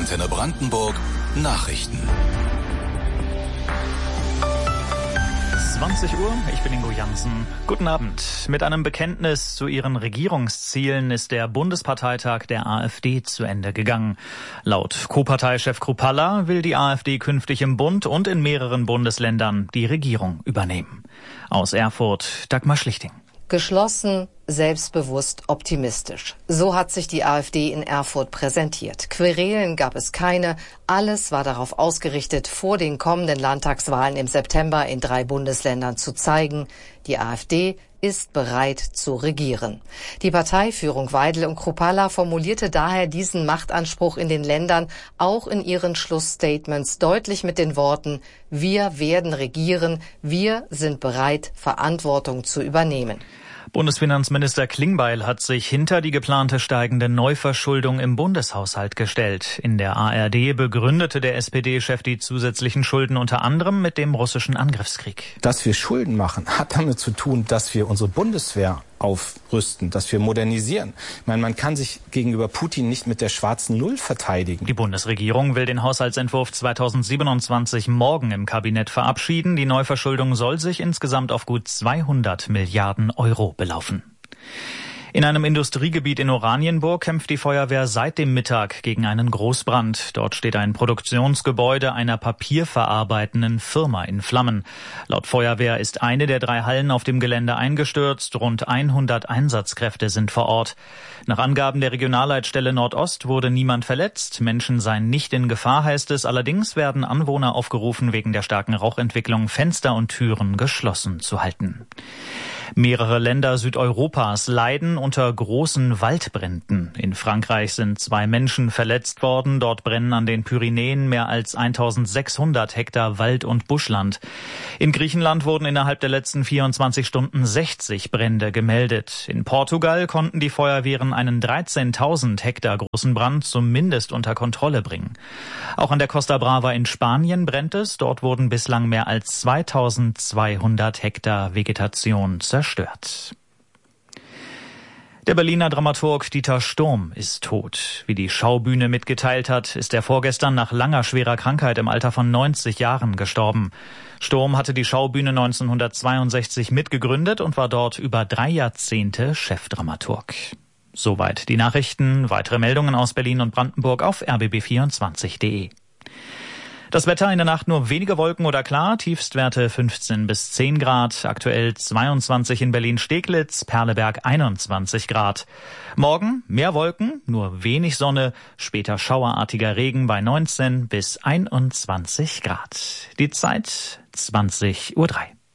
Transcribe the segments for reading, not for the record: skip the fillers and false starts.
Antenne Brandenburg Nachrichten. 20 Uhr, ich bin Ingo Jansen. Guten Abend. Mit einem Bekenntnis zu ihren Regierungszielen ist der Bundesparteitag der AfD zu Ende gegangen. Laut Co-Parteichef Kruppalla will die AfD künftig im Bund und in mehreren Bundesländern die Regierung übernehmen. Aus Erfurt, Dagmar Schlichting. Geschlossen, selbstbewusst, optimistisch. So hat sich die AfD in Erfurt präsentiert. Querelen gab es keine. Alles war darauf ausgerichtet, vor den kommenden Landtagswahlen im September in 3 Bundesländern zu zeigen, die AfD ist bereit zu regieren. Die Parteiführung Weidel und Kruppalla formulierte daher diesen Machtanspruch in den Ländern auch in ihren Schlussstatements deutlich mit den Worten: Wir werden regieren, wir sind bereit, Verantwortung zu übernehmen. Bundesfinanzminister Klingbeil hat sich hinter die geplante steigende Neuverschuldung im Bundeshaushalt gestellt. In der ARD begründete der SPD-Chef die zusätzlichen Schulden unter anderem mit dem russischen Angriffskrieg. Dass wir Schulden machen, hat damit zu tun, dass wir unsere Bundeswehr aufrüsten, dass wir modernisieren. Ich meine, man kann sich gegenüber Putin nicht mit der schwarzen Null verteidigen. Die Bundesregierung will den Haushaltsentwurf 2027 morgen im Kabinett verabschieden. Die Neuverschuldung soll sich insgesamt auf gut 200 Milliarden Euro belaufen. In einem Industriegebiet in Oranienburg kämpft die Feuerwehr seit dem Mittag gegen einen Großbrand. Dort steht ein Produktionsgebäude einer papierverarbeitenden Firma in Flammen. Laut Feuerwehr ist eine der 3 Hallen auf dem Gelände eingestürzt. Rund 100 Einsatzkräfte sind vor Ort. Nach Angaben der Regionalleitstelle Nordost wurde niemand verletzt. Menschen seien nicht in Gefahr, heißt es. Allerdings werden Anwohner aufgerufen, wegen der starken Rauchentwicklung Fenster und Türen geschlossen zu halten. Mehrere Länder Südeuropas leiden unter großen Waldbränden. In Frankreich sind 2 Menschen verletzt worden. Dort brennen an den Pyrenäen mehr als 1600 Hektar Wald- und Buschland. In Griechenland wurden innerhalb der letzten 24 Stunden 60 Brände gemeldet. In Portugal konnten die Feuerwehren einen 13.000 Hektar großen Brand zumindest unter Kontrolle bringen. Auch an der Costa Brava in Spanien brennt es. Dort wurden bislang mehr als 2200 Hektar Vegetation zerstört. Der Berliner Dramaturg Dieter Sturm ist tot. Wie die Schaubühne mitgeteilt hat, ist er vorgestern nach langer schwerer Krankheit im Alter von 90 Jahren gestorben. Sturm hatte die Schaubühne 1962 mitgegründet und war dort über 3 Jahrzehnte Chefdramaturg. Soweit die Nachrichten. Weitere Meldungen aus Berlin und Brandenburg auf rbb24.de. Das Wetter in der Nacht nur wenige Wolken oder klar, Tiefstwerte 15 bis 10 Grad, aktuell 22 in Berlin-Steglitz, Perleberg 21 Grad. Morgen mehr Wolken, nur wenig Sonne, später schauerartiger Regen bei 19 bis 21 Grad. Die Zeit 20:03 Uhr.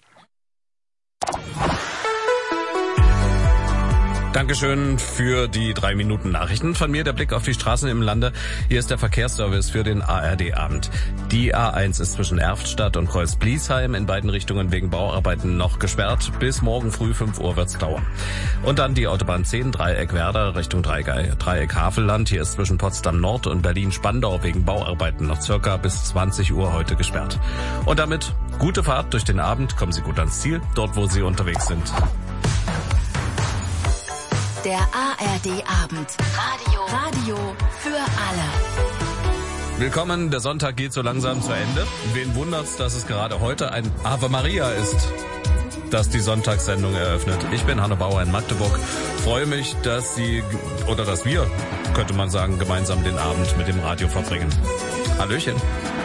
Dankeschön für die 3 Minuten Nachrichten. Von mir der Blick auf die Straßen im Lande. Hier ist der Verkehrsservice für den ARD-Abend. Die A1 ist zwischen Erftstadt und Kreuz-Bliesheim in beiden Richtungen wegen Bauarbeiten noch gesperrt. Bis morgen früh 5 Uhr wird's dauern. Und dann die Autobahn 10, Dreieck Werder Richtung Dreieck Havelland. Hier ist zwischen Potsdam Nord und Berlin-Spandau wegen Bauarbeiten noch circa bis 20 Uhr heute gesperrt. Und damit gute Fahrt durch den Abend. Kommen Sie gut ans Ziel, dort wo Sie unterwegs sind. Der ARD-Abend. Radio für alle. Willkommen, der Sonntag geht so langsam zu Ende. Wen wundert's, dass es gerade heute ein Ave Maria ist, das die Sonntagssendung eröffnet. Ich bin Hanno Bauer in Magdeburg. Freue mich, dass wir, könnte man sagen, gemeinsam den Abend mit dem Radio verbringen. Hallöchen.